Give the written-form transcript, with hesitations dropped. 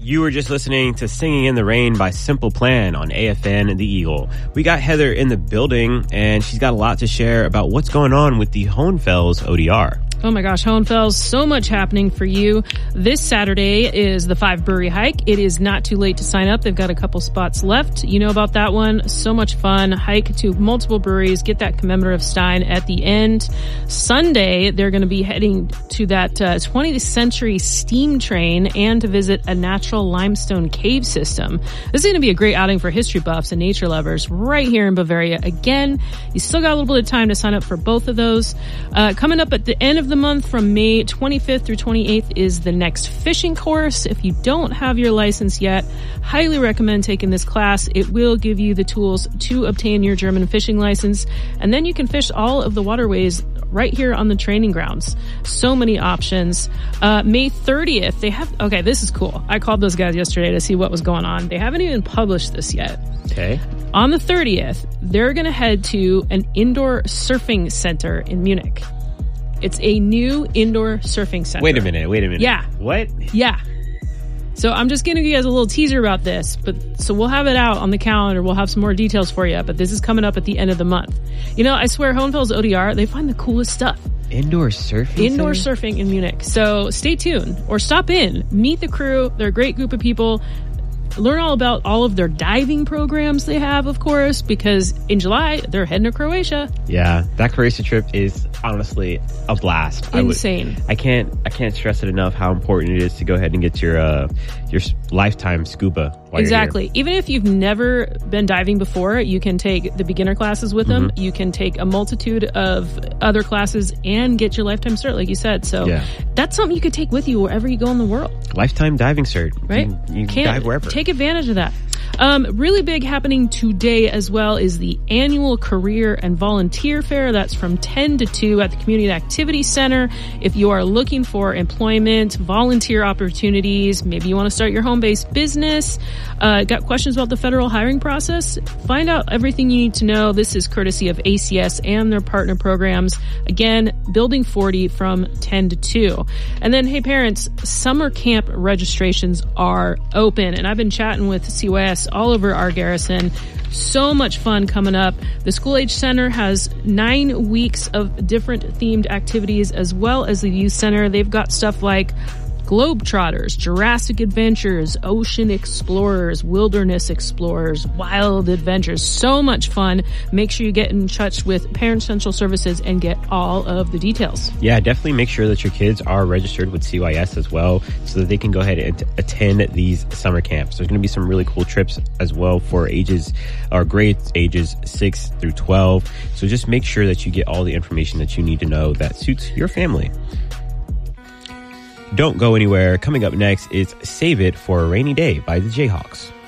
You were just listening to Singing in the Rain by Simple Plan on AFN The Eagle. We got Heather in the building, and she's got a lot to share about what's going on with the Hohenfels ODR. Oh my gosh, Hohenfels, so much happening for you. This Saturday is the 5 brewery hike. It is not too late to sign up. They've got a couple spots left. You know about that one. So much fun. Hike to multiple breweries. Get that commemorative Stein at the end. Sunday, they're going to be heading to that 20th century steam train and to visit a natural limestone cave system. This is going to be a great outing for history buffs and nature lovers right here in Bavaria. Again, you still got a little bit of time to sign up for both of those. Coming up at the end of the month from May 25th through 28th is the next fishing course. If you don't have your license yet, highly recommend taking this class. It will give you the tools to obtain your German fishing license, and then you can fish all of the waterways right here on the training grounds. So many options. May 30th, they have, okay, this is cool. I called those guys yesterday to see what was going on. They haven't even published this yet. Okay. On the 30th, they're going to head to an indoor surfing center in Munich. It's a new indoor surfing center. Wait a minute. Yeah. What? Yeah. So I'm just giving you guys a little teaser about this, so we'll have it out on the calendar. We'll have some more details for you, but this is coming up at the end of the month. You know, I swear Hohenfels ODR, they find the coolest stuff. Indoor surfing? Indoor surfing in Munich. So stay tuned or stop in. Meet the crew. They're a great group of people. Learn all about all of their diving programs they have, of course, because in July, they're heading to Croatia. Yeah, that Croatia trip is honestly a blast. Insane. I can't stress it enough how important it is to go ahead and get your lifetime scuba while Exactly. you're here. Even if you've never been diving before, you can take the beginner classes with them. You can take a multitude of other classes and get your lifetime cert, like you said. So that's something you could take with you wherever you go in the world. Lifetime diving cert. Right? You can dive wherever. Take advantage of that. Really big happening today as well is the annual career and volunteer fair. That's from 10 to 2 at the Community Activity Center. If you are looking for employment, volunteer opportunities, maybe you want to start your home-based business, got questions about the federal hiring process, find out everything you need to know. This is courtesy of ACS and their partner programs. Again, Building 40 from 10 to 2. And then, hey parents, summer camp registrations are open. And I've been chatting with CYS all over our garrison. So much fun coming up. The School Age Center has 9 weeks of different themed activities, as well as the Youth Center. They've got stuff like Globetrotters, Jurassic Adventures, Ocean Explorers, Wilderness Explorers, Wild Adventures. So much fun. Make sure you get in touch with Parent Central Services and get all of the details. Yeah, definitely make sure that your kids are registered with CYS as well so that they can go ahead and attend these summer camps. There's going to be some really cool trips as well for grades ages 6 through 12. So just make sure that you get all the information that you need to know that suits your family. Don't go anywhere. Coming up next is Save It for a Rainy Day by the Jayhawks.